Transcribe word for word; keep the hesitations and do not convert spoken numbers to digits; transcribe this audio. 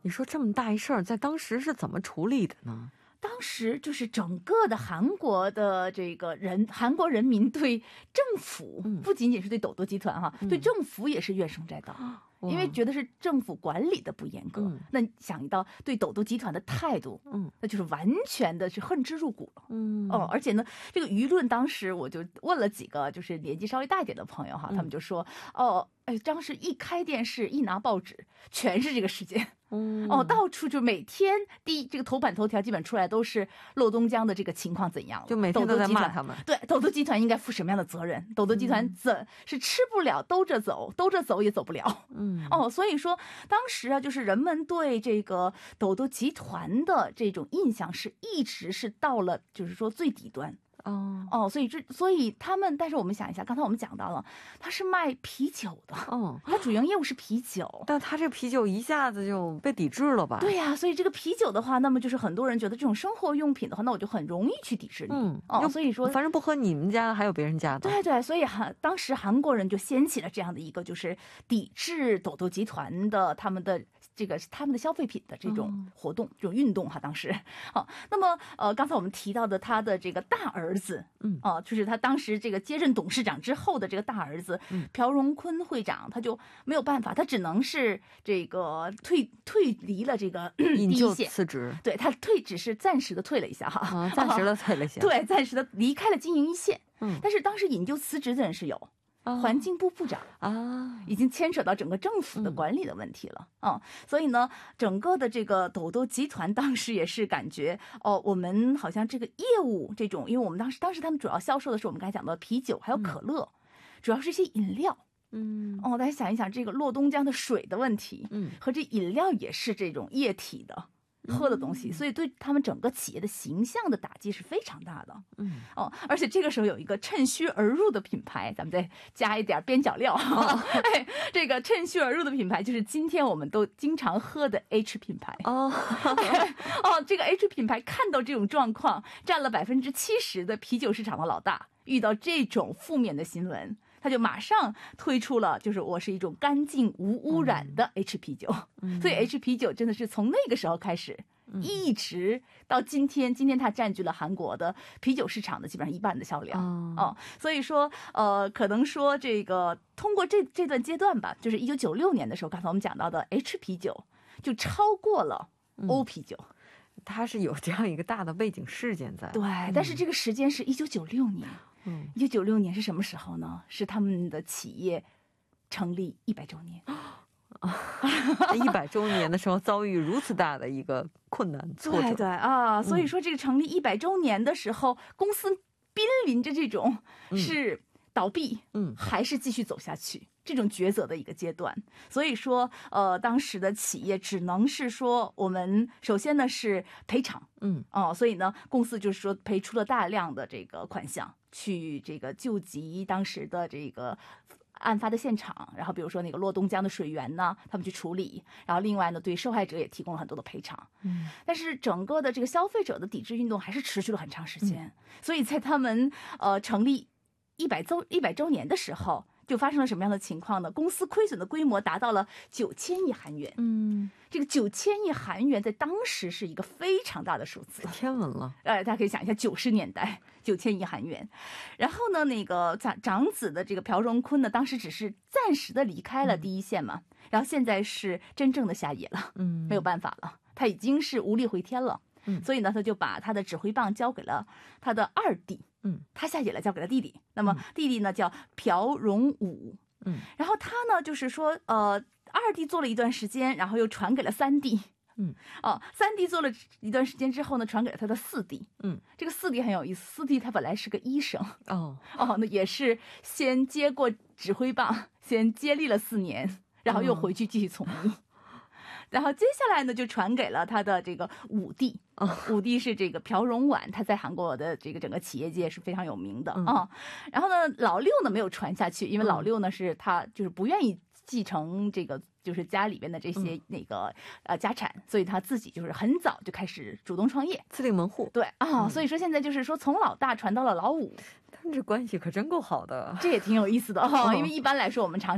你说这么大一事儿，在当时是怎么处理的呢？ 当时就是整个的韩国的这个人，韩国人民对政府， 嗯、 不仅仅是对斗斗集团哈、嗯，对政府也是怨声载道。因为觉得是政府管理的不严格，嗯、那想到对斗斗集团的态度，嗯，那就是完全的是恨之入骨了，嗯哦，而且呢，这个舆论当时我就问了几个就是年纪稍微大一点的朋友哈，嗯、他们就说哦，哎，当时一开电视一拿报纸，全是这个事件。嗯、哦，到处就每天第一这个头版头条基本出来都是洛东江的这个情况怎样了， 就每天都在骂他们。 对，斗斗集团应该负什么样的责任？斗斗集团怎、嗯、是吃不了兜着走，兜着走也走不了。嗯，哦，所以说当时啊，就是人们对这个斗斗集团的这种印象是一直是到了就是说最底端。哦哦，所以这所以他们，但是我们想一下，刚才我们讲到了，他是卖啤酒的，哦，他主营业务是啤酒， 但他这啤酒一下子就被抵制了吧？ 对呀、啊，所以这个啤酒的话，那么就是很多人觉得这种生活用品的话，那我就很容易去抵制你，嗯，哦，所以说反正不喝你们家，还有别人家的， 对对，所以韩当时韩国人就掀起了这样的一个就是抵制斗斗集团的他们的这个他们的消费品的这种活动、嗯、这种运动哈，当时好，那么呃，刚才我们提到的他的这个大儿子，嗯，哦、呃，就是他当时这个接任董事长之后的这个大儿子、嗯、朴荣坤会长，他就没有办法，他只能是这个退退离了这个第一线， 辞职， 对他退只是暂时的退了一下哈， 啊，暂时的退了一下， 对，暂时的离开了经营一线，嗯，但是当时引咎辞职的人是有。环境部部长啊，已经牵扯到整个政府的管理的问题了啊、嗯嗯，所以呢，整个的这个斗斗集团当时也是感觉哦，我们好像这个业务这种，因为我们当时当时他们主要销售的是我们刚才讲的啤酒还有可乐，嗯、主要是一些饮料。嗯，哦，大家想一想，这个洛东江的水的问题，嗯，和这饮料也是这种液体的。喝的东西，所以对他们整个企业的形象的打击是非常大的。嗯，哦，而且这个时候有一个趁虚而入的品牌，咱们再加一点边角料。哦、哎，这个趁虚而入的品牌就是今天我们都经常喝的 H 品牌。哦，哦，这个 H 品牌看到这种状况，占了百分之七十的啤酒市场的老大，遇到这种负面的新闻。他就马上推出了，就是我是一种干净无污染的 H 啤酒，嗯、所以 H 啤酒真的是从那个时候开始，嗯、一直到今天，今天它占据了韩国的啤酒市场的基本上一半的销量。哦，哦所以说，呃，可能说这个通过这这段阶段吧，就是一九九六年的时候，刚才我们讲到的 H 啤酒就超过了欧啤酒。嗯它是有这样一个大的背景事件在， 对，嗯、但是这个时间是一九九六年，嗯，一九九六年是什么时候呢？是他们的企业成立一百周年， 一百周年的时候遭遇如此大的一个困难挫折， 对对啊，所以说这个成立一百周年的时候，嗯、公司濒临着这种是倒闭，嗯，还是继续走下去？这种抉择的一个阶段，所以说，呃，当时的企业只能是说，我们首先呢是赔偿，嗯，哦，所以呢，公司就是说赔出了大量的这个款项，去这个救济当时的这个案发的现场，然后比如说那个洛东江的水源呢，他们去处理，然后另外呢，对受害者也提供了很多的赔偿，嗯，但是整个的这个消费者的抵制运动还是持续了很长时间，嗯、所以在他们呃成立一百周一百周年的时候。就发生了什么样的情况呢？公司亏损的规模达到了九千亿韩元。嗯，这个九千亿韩元在当时是一个非常大的数字， 天文了。 呃，大家可以想一下，九十年代九千亿韩元。然后呢，那个长长子的这个朴荣坤呢，当时只是暂时的离开了第一线嘛，嗯、然后现在是真正的下野了，嗯，没有办法了，他已经是无力回天了。嗯，所以呢，他就把他的指挥棒交给了他的二弟。嗯，他下野了，交给了弟弟。那么弟弟呢叫朴荣武。嗯，然后他呢就是说，呃，二弟做了一段时间，然后又传给了三弟。嗯，哦，三弟做了一段时间之后呢，传给了他的四弟。嗯，这个四弟很有意思，四弟他本来是个医生。哦哦，那也是先接过指挥棒，先接力了四年，然后又回去继续从医。然后接下来呢，就传给了他的这个五弟，五弟是这个朴荣婉，他在韩国的这个整个企业界是非常有名的啊、嗯哦。然后呢，老六呢没有传下去，因为老六呢是他就是不愿意继承这个就是家里边的这些那个呃家产，所以他自己就是很早就开始主动创业， 自立门户。 对啊、哦，所以说现在就是说从老大传到了老五， 他们这关系可真够好的， 这也挺有意思的哈、哦。因为一般来说我们常